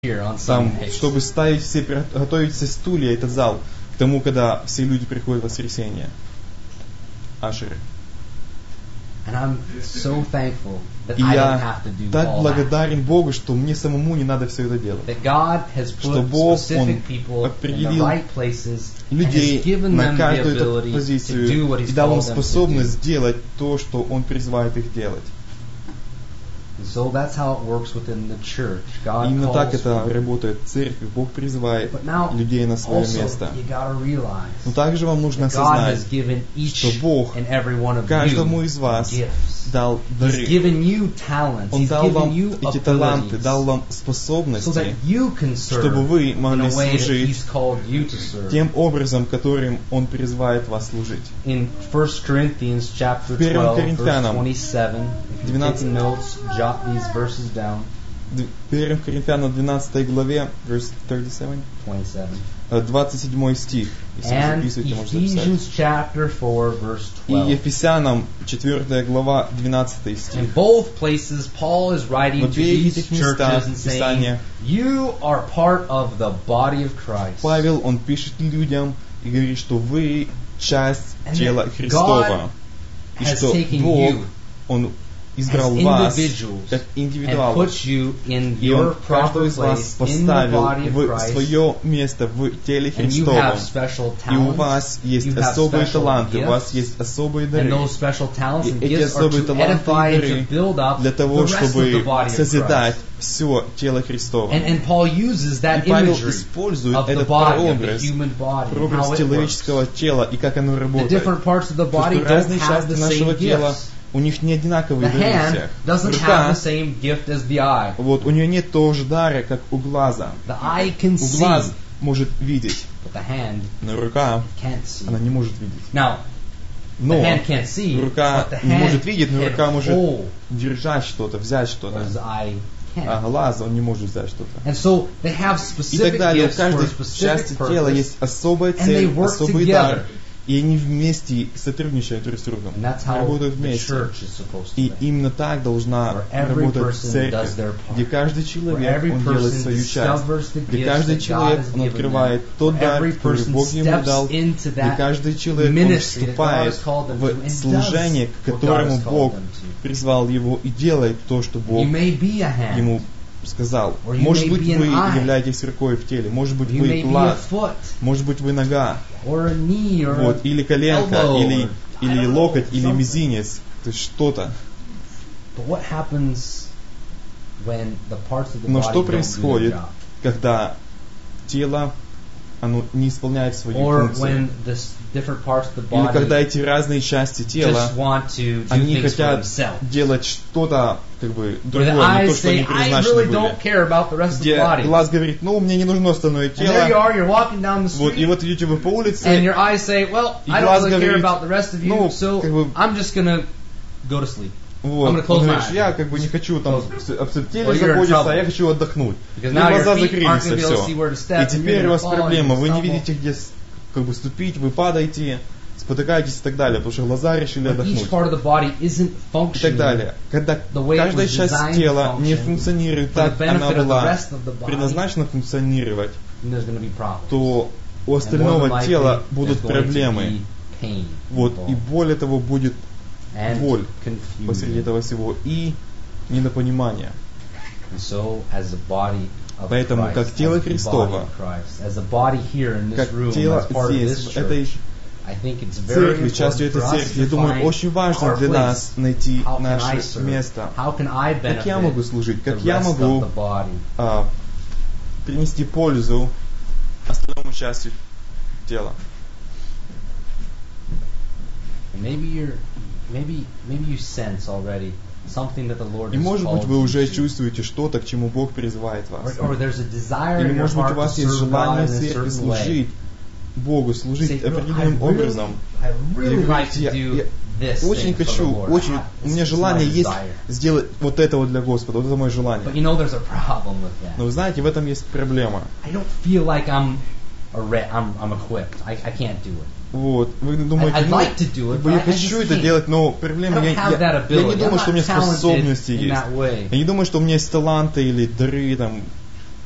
там, чтобы ставить все, готовить все стулья, этот зал, к тому, когда все люди приходят в воскресенье. Ашеры. And I'm so thankful that И I don't я have to do так all that. благодарен Богу, что мне самому не надо все это делать. That God has Что put Бог, specific Он people in the определил right places and людей has given на them the каждую эту ability to do позицию what и He's дал им called them to do. способность сделать то, что Он призывает их делать. And so that's how it works within the church. God Именно так calls это you. работает в церкви. Бог призывает But now, людей на свое also, место. you gotta realize Но также вам нужно that God осознать, has given each что Бог and every one of каждому you из вас gifts. дал He's дары. given you talents. Он He's дал given вам you эти таланты, abilities дал вам so that способности, you can serve чтобы вы in могли a way that служить He's called you to serve. тем образом, которым Он призывает вас служить. In 1 Corinthians chapter 12, verse 27, if you're taking notes, jot these verses down. 1 Коринфянам 12 главе, verse 37, 27 стих. Если вы And записываете, можете записать. Ephesians chapter 4, verse И 12. Ефесянам 4 глава, 12 In стих. both places, Paul is writing В to обеих these этих местах churches and saying, Писания you are part of the body of Christ. Павел, он пишет людям и говорит, что вы часть And тела that Христова. И has что taken Бог, you Он избрал as вас individuals как and индивидуалов. put you in И your Он каждого proper из вас place in the поставил body of в Christ. свое место в теле And you Христовом. have special И у talents. вас есть You have особые special таланты, у вас gifts. есть особые And дары. those special talents and И эти gifts are особые to таланты edify и and дары to build up для the того, rest of the чтобы body of созидать Christ. все тело Христово. And Paul uses that И Павел imagery использует of the этот body, of the прообраз, human body, and прообраз how it works. человеческого тела и как оно The работает. different parts of the То, body что don't разные have части the нашего same тела, gifts. у них не одинаковые The дары у hand всех. doesn't have Рука, the same gift as the eye. вот, у нее нет того же дара, как у глаза. The eye can У see, глаз может видеть, but the hand но рука, can't see. она не может видеть. Now, Но the hand can't see, рука but the не hand может видеть, но can рука может hold, держать что-то, взять что-то. whereas the eye А can't. глаз, он не может взять что-то. And so they have И так specific далее. У gifts for каждой a specific части тела purpose, есть особая and they цель, work особый together. дар. И они вместе сотрудничают друг с другом. And that's Они how работают the вместе. church is supposed to И be. именно так должна Where every работать person церковь, does their part. где каждый Where человек, every он делает person свою часть. discovers the Где gifts каждый that God человек, has он given открывает them. тот Where дар, every который person Бог ему steps дал. into Где that каждый человек, он ministry that God вступает has called them to в and служение, does к what God которому has called Бог them to. призвал его и делает то, что Бог You may be a hand, ему сказал. Or you Может may быть, be an вы eye. являетесь рукой в теле, может быть, you вы may be a глаз, foot, может быть, вы нога, or a knee, or вот, или коленка, elbow, или I don't know, локоть, или something. мизинец, то есть что-то. But what happens when the parts of the Но body что don't do their происходит, job? когда тело, оно не исполняет свою Or функцию? when the different parts of the Или body когда эти разные части тела, just want to do они things for хотят themselves. делать что-то, как бы, Where the другое, не eyes то, что say, они I предназначены really были. don't care about the rest of the Где body. глаз говорит, ну, мне не нужно остальное And there you тело. are, you're walking down the Вот, и street, вот идете вы по and улице, your eyes say, well, И I don't глаз really care говорит, about the rest of you, ну, so как бы, I'm just gonna go to sleep. вот, I'm gonna close он my говорит, eyes. я как бы не хочу там об теле Well, you're in заботиться, trouble. а я хочу отдохнуть. И Because now your глаза feet закрылись, aren't и going to be able to see все. where to step. И теперь у вас проблема, вы не stumble. видите, где как бы ступить, вы падаете, спотыкаетесь и так далее, потому что глаза решили When each отдохнуть. part of the body isn't И так functioning далее. Когда the way it каждая was часть designed тела to не function функционирует for так, the как она benefit of the была rest of the body, предназначена функционировать, then there's going to be problems. то у And more than остального likely, тела there's будут going to проблемы. be pain Вот, и involved. более того, будет And боль confusion. посреди этого всего и недопонимание. And so, as the body of Поэтому, Christ, как тело as the Христово, body of Christ, as the body here in this Как room, тело as part of this здесь, в этой church, I think it's very церкви, частью important этой for us церкви, я to думаю, find очень важно our для place. нас найти How can I наше serve? место. How can I Как я benefit могу служить, the как я rest могу of the body? принести пользу остальному части тела. And maybe you sense already something that the Lord И has может быть called вы you уже to. чувствуете что-то, к чему Бог призывает вас. Or there's a desire Или in your может быть у heart to вас есть serve God желание in в a церкви certain way. служить Богу, служить Say, определенным образом. I really И like to я do this очень thing for the хочу, Lord. очень, This у меня is желание my есть desire. сделать вот это вот для Господа, вот это мое желание. But you know there's a problem with that. Но вы знаете, в этом есть проблема. I don't feel like I'm equipped. I can't do it. Вот, вы думаете, I'd like to do it, я but I хочу just это can't. делать, но проблема, I don't have that я не ability. думаю, I'm что у меня not talented способности in есть. that way. Я не думаю, что у меня есть таланты или дары, там,